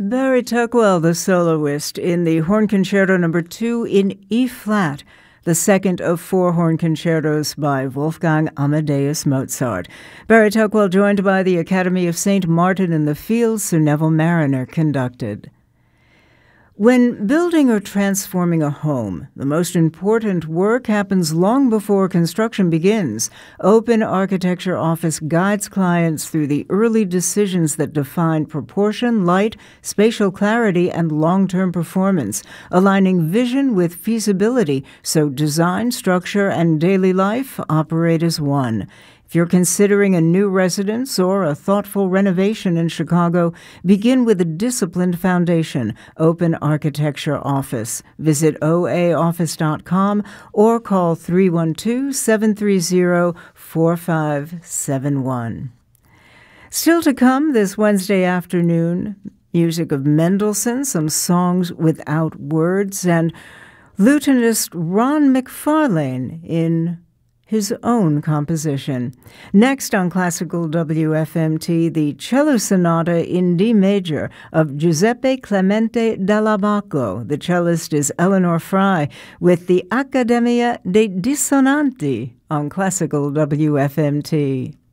Barry Tuckwell, the soloist, in the Horn Concerto No. 2 in E-flat, the second of 4 horn concertos by Wolfgang Amadeus Mozart. Barry Tuckwell, joined by the Academy of St. Martin in the Fields, Sir Neville Marriner, conducted. When building or transforming a home, the most important work happens long before construction begins. Open Architecture Office guides clients through the early decisions that define proportion, light, spatial clarity, and long-term performance, aligning vision with feasibility so design, structure, and daily life operate as one. If you're considering a new residence or a thoughtful renovation in Chicago, begin with a disciplined foundation. Open Architecture Office. Visit oaoffice.com or call 312-730-4571. Still to come this Wednesday afternoon, music of Mendelssohn, some songs without words, and lutenist Ron McFarlane in his own composition. Next on Classical WFMT, the Cello Sonata in D major of Giuseppe Clemente Dall'Abaco. The cellist is Eleanor Fry with the Accademia dei Dissonanti on Classical WFMT.